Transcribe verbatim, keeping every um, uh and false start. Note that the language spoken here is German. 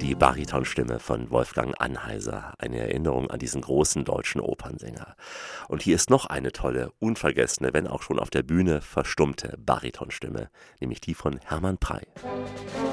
die Baritonstimme von Wolfgang Anheiser. Eine Erinnerung an diesen großen deutschen Opernsänger. Und hier ist noch eine tolle, unvergessene, wenn auch schon auf der Bühne verstummte Baritonstimme, nämlich die von Hermann Prey.